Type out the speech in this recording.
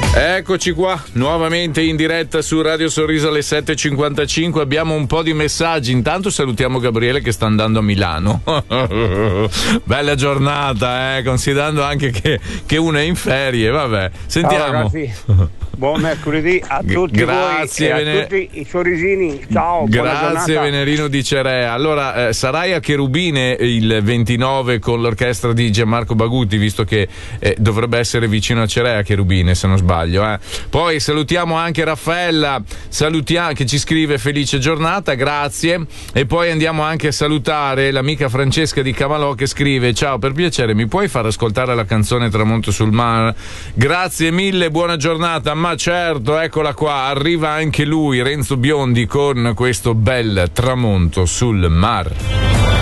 Eccoci qua, nuovamente in diretta su Radio Sorriso alle 7.55. Abbiamo un po' di messaggi. Intanto salutiamo Gabriele che sta andando a Milano. Bella giornata, considerando anche che uno è in ferie. Vabbè, sentiamo. Ciao ragazzi, buon mercoledì a tutti. Grazie, voi e a tutti i sorrisini. Ciao, grazie Venerino di Cerea. Allora, sarai a Cherubine il 29 con l'orchestra di Gianmarco Bagutti, visto che dovrebbe essere vicino a Cerea, Cherubine, se non sbaglio. Poi salutiamo anche Raffaella, che ci scrive felice giornata, grazie. E poi andiamo anche a salutare l'amica Francesca di Camalò che scrive: ciao, per piacere mi puoi far ascoltare la canzone Tramonto sul Mar? Grazie mille, buona giornata. Ma certo, eccola qua, arriva anche lui, Renzo Biondi, con questo bel Tramonto sul Mar.